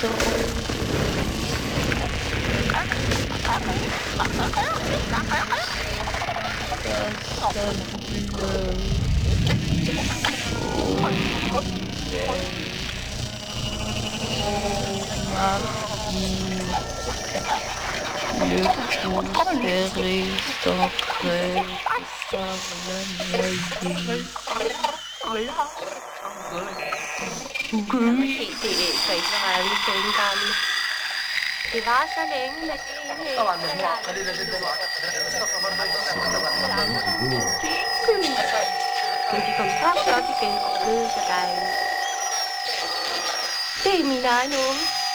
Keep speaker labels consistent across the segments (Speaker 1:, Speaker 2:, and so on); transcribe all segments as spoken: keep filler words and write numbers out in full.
Speaker 1: Le cou serré s'entraîne par la noyée.
Speaker 2: Chị chị kể cho mà đi chơi con thì va sẽ đến là cái gì thì còn khác đó thì cái cứ cái对米来侬，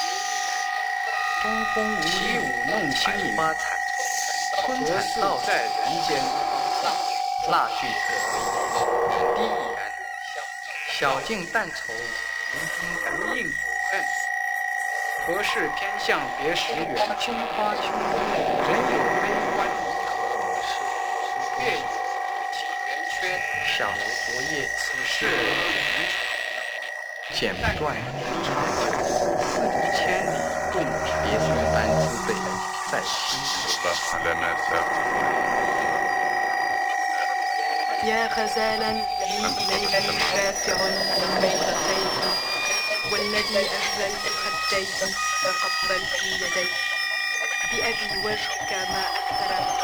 Speaker 3: 东风无力舞弄杏花彩，春蚕到在人间，蜡炬可微，低言小径但愁无应有恨。何事偏向别时圆？青花秋月，人有悲欢离合，月有几圆缺。小楼昨夜，此事无成。剪断长久，四离千里，共别虽般滋味在心头。
Speaker 4: يا غزالا ليلا شافع من بين خيل والذي أهللت خديه وقبلت يديه بأبي وجهك ما أكثر